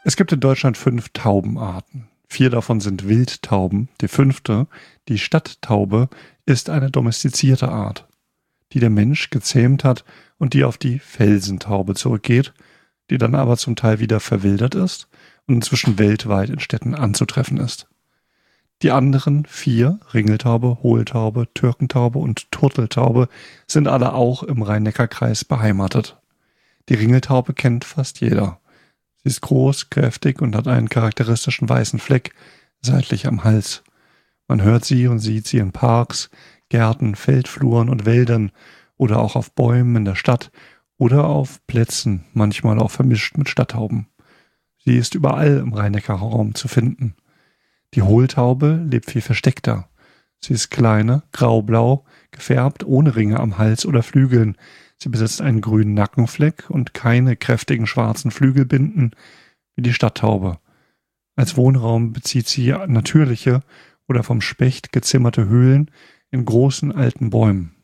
Es gibt in Deutschland 5 Taubenarten. 4 davon sind Wildtauben. Die 5., die Stadttaube, ist eine domestizierte Art, die der Mensch gezähmt hat und die auf die Felsentaube zurückgeht, die dann aber zum Teil wieder verwildert ist und inzwischen weltweit in Städten anzutreffen ist. Die anderen 4, Ringeltaube, Hohltaube, Türkentaube und Turteltaube, sind alle auch im Rhein-Neckar-Kreis beheimatet. Die Ringeltaube kennt fast jeder. Sie ist groß, kräftig und hat einen charakteristischen weißen Fleck seitlich am Hals. Man hört sie und sieht sie in Parks, Gärten, Feldfluren und Wäldern oder auch auf Bäumen in der Stadt oder auf Plätzen, manchmal auch vermischt mit Stadttauben. Sie ist überall im Rhein-Neckar-Raum zu finden. Die Hohltaube lebt viel versteckter. Sie ist kleiner, graublau, gefärbt, ohne Ringe am Hals oder Flügeln. Sie besitzt einen grünen Nackenfleck und keine kräftigen schwarzen Flügelbinden wie die Stadttaube. Als Wohnraum bezieht sie natürliche oder vom Specht gezimmerte Höhlen in großen alten Bäumen.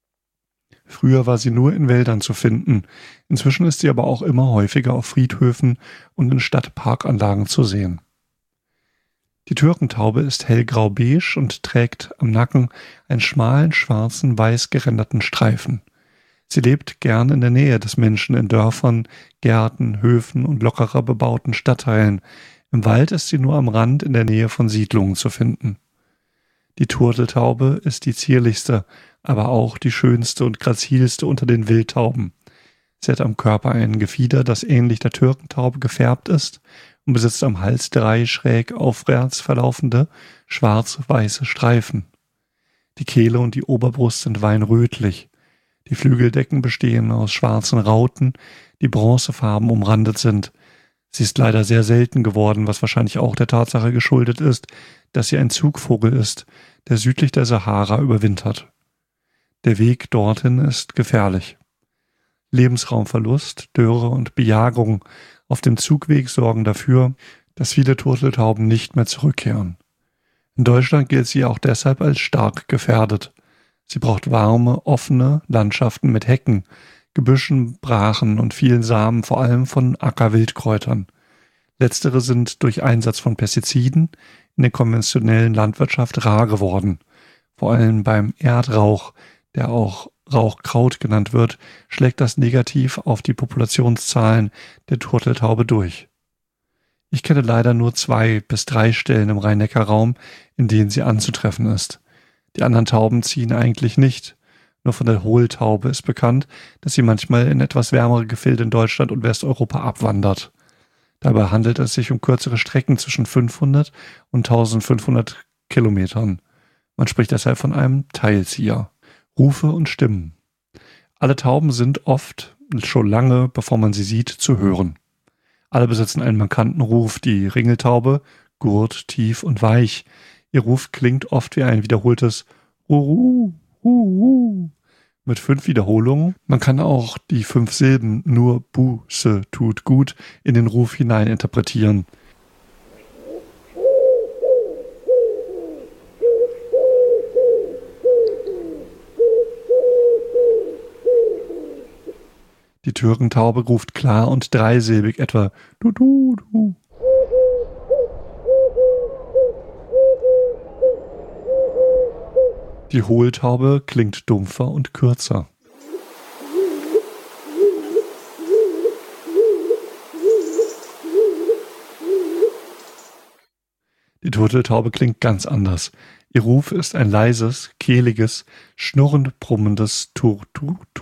Früher war sie nur in Wäldern zu finden, inzwischen ist sie aber auch immer häufiger auf Friedhöfen und in Stadtparkanlagen zu sehen. Die Türkentaube ist hellgrau-beige und trägt am Nacken einen schmalen, schwarzen, weiß geränderten Streifen. Sie lebt gern in der Nähe des Menschen in Dörfern, Gärten, Höfen und lockerer bebauten Stadtteilen. Im Wald ist sie nur am Rand in der Nähe von Siedlungen zu finden. Die Turteltaube ist die zierlichste, aber auch die schönste und grazilste unter den Wildtauben. Sie hat am Körper ein Gefieder, das ähnlich der Türkentaube gefärbt ist und besitzt am Hals 3 schräg aufwärts verlaufende, schwarz-weiße Streifen. Die Kehle und die Oberbrust sind weinrötlich. Die Flügeldecken bestehen aus schwarzen Rauten, die bronzefarben umrandet sind. Sie ist leider sehr selten geworden, was wahrscheinlich auch der Tatsache geschuldet ist, dass sie ein Zugvogel ist, der südlich der Sahara überwintert. Der Weg dorthin ist gefährlich. Lebensraumverlust, Dürre und Bejagung auf dem Zugweg sorgen dafür, dass viele Turteltauben nicht mehr zurückkehren. In Deutschland gilt sie auch deshalb als stark gefährdet. Sie braucht warme, offene Landschaften mit Hecken, Gebüschen, Brachen und vielen Samen, vor allem von Ackerwildkräutern. Letztere sind durch Einsatz von Pestiziden in der konventionellen Landwirtschaft rar geworden. Vor allem beim Erdrauch, der auch Rauchkraut genannt wird, schlägt das negativ auf die Populationszahlen der Turteltaube durch. Ich kenne leider nur 2 bis 3 Stellen im Rhein-Neckar-Raum, in denen sie anzutreffen ist. Die anderen Tauben ziehen eigentlich nicht. Nur von der Hohltaube ist bekannt, dass sie manchmal in etwas wärmere Gefilde in Deutschland und Westeuropa abwandert. Dabei handelt es sich um kürzere Strecken zwischen 500 und 1500 Kilometern. Man spricht deshalb von einem Teilzieher. Rufe und Stimmen. Alle Tauben sind oft, schon lange bevor man sie sieht, zu hören. Alle besitzen einen markanten Ruf. Die Ringeltaube, gurt, tief und weich. Ihr Ruf klingt oft wie ein wiederholtes Hu, hu, mit 5 Wiederholungen. Man kann auch die 5 Silben nur Buße tut gut in den Ruf hinein interpretieren. Die Türkentaube ruft klar und dreisilbig etwa du, du, du. Die Hohltaube klingt dumpfer und kürzer. Die Turteltaube klingt ganz anders. Ihr Ruf ist ein leises, kehliges, schnurrend brummendes Tur-Tur-Tur.